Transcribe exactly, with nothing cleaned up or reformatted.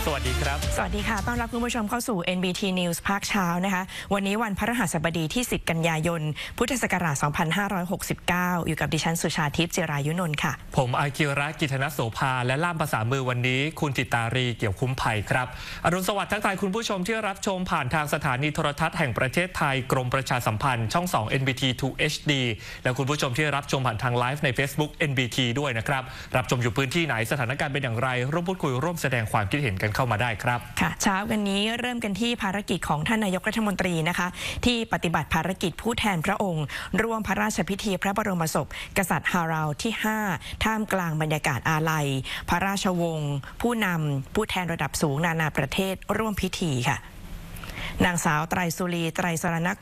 สวัสดีครับสวัสดีค่ะต้อนรับคุณผู้ชมเข้าสู่ เอ็น บี ที News ภาคเช้านะคะวันนี้วันพฤหัสบดีที่สิบกันยายนพุทธศักราชสองพันห้าร้อยหกสิบเก้าอยู่กับดิฉันสุชาทิพย์ จิรายุนนท์ค่ะผมอาคิระกิตนโสภาและล่ามภาษามือวันนี้คุณจิตารีเกี่ยวคุ้มภัยครับอรุณสวัสดิ์ทักทายคุณผู้ชมที่รับชมผ่านทางสถานีโทรทัศน์แห่งประเทศไทยกรมประชาสัมพันธ์ช่องสอง เอ็น บี ที ทู เอช ดี และคุณผู้ชมที่รับชมผ่านทางไลฟ์ใน Facebook เอ็น บี ที ด้วยนะครับรับชมอยู่พื้นที่ไหนสถานการณ์เป็นอย่างไรร่วมพูดคุยร่วมแสดงความคิดเห็นกันเข้ามาได้ครับค่ะเช้าวันนี้เริ่มกันที่ภารกิจของท่านนายกรัฐมนตรีนะคะที่ปฏิบัติภารกิจผู้แทนพระองค์ร่วมพระราชพิธีพระบรมศพกษัตริย์ฮาราวที่ห้าท่ามกลางบรรยากาศอาลัยพระราชวงศ์ผู้นำผู้แทนระดับสูงนานาประเทศร่วมพิธีค่ะนางสาวไตรสุรีไตรสรณ